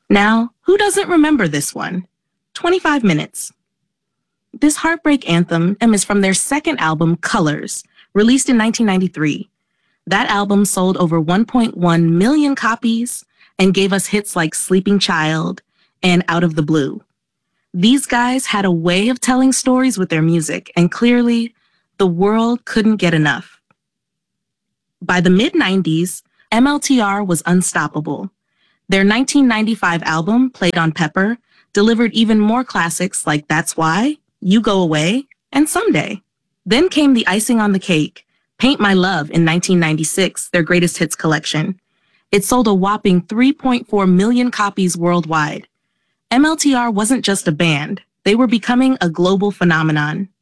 Now, who doesn't remember this one? 25 Minutes. This heartbreak anthem is from their second album, Colors, released in 1993. That album sold over 1.1 million copies and gave us hits like Sleeping Child and Out of the Blue. These guys had a way of telling stories with their music, and clearly, the world couldn't get enough. By the mid-90s, MLTR was unstoppable. Their 1995 album, Played on Pepper, delivered even more classics like That's Why, You Go Away, and Someday. Then came the icing on the cake, Paint My Love in 1996, their greatest hits collection. It sold a whopping 3.4 million copies worldwide. MLTR wasn't just a band, they were becoming a global phenomenon.